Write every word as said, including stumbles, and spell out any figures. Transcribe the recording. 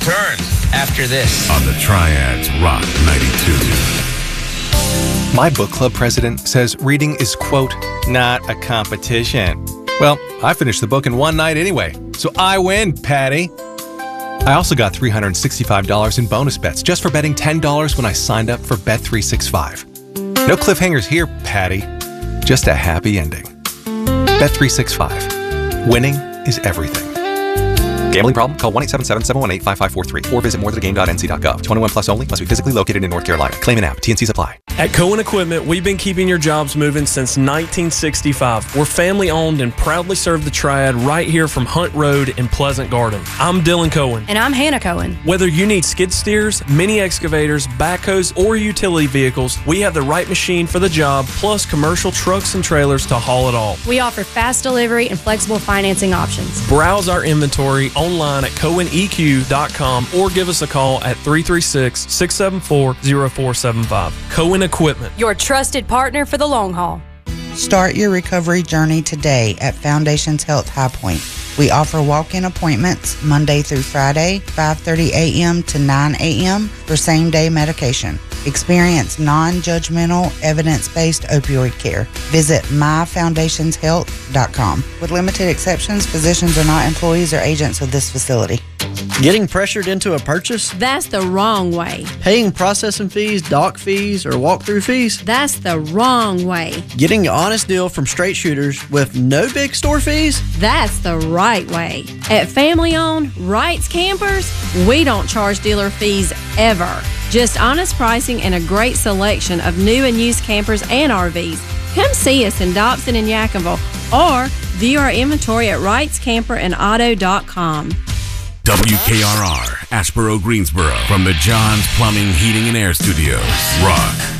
returns after this on the Triads Rock ninety-two. My book club president says reading is, quote, not a competition. Well, I finished the book in one night anyway, so I win, Patty. I also got three hundred sixty-five dollars in bonus bets just for betting ten dollars when I signed up for Bet three sixty-five. No cliffhangers here, Patty. Just a happy ending. Bet three sixty-five. Winning is everything. Gambling problem? Call one eight seven seven, seven one eight, five five four three or visit more than a game dot n c dot gov. twenty-one plus only. Must be physically located in North Carolina. Claim an app. T N Cs apply. At Cohen Equipment, we've been keeping your jobs moving since nineteen sixty-five. We're family owned and proudly serve the Triad right here from Hunt Road in Pleasant Garden. I'm Dylan Cohen. And I'm Hannah Cohen. Whether you need skid steers, mini excavators, backhoes, or utility vehicles, we have the right machine for the job, plus commercial trucks and trailers to haul it all. We offer fast delivery and flexible financing options. Browse our inventory online at cohen e q dot com or give us a call at three three six, six seven four, zero four seven five. Cohen Equipment, your trusted partner for the long haul. Start your recovery journey today at Foundations Health High Point. We offer walk-in appointments Monday through Friday, five thirty a.m. to nine a.m. for same-day medication. Experience non-judgmental, evidence-based opioid care. Visit my foundations health dot com. With limited exceptions, physicians are not employees or agents of this facility. Getting pressured into a purchase? That's the wrong way. Paying processing fees, dock fees, or walkthrough fees? That's the wrong way. Getting an honest deal from straight shooters with no big store fees? That's the right way. At family-owned Wright's Campers, we don't charge dealer fees ever. Just honest pricing and a great selection of new and used campers and R Vs. Come see us in Dobson and Yackenville or view our inventory at wrights camper and auto dot com. W K R R, Asheboro, Greensboro, from the John's Plumbing, Heating, and Air Studios. Rock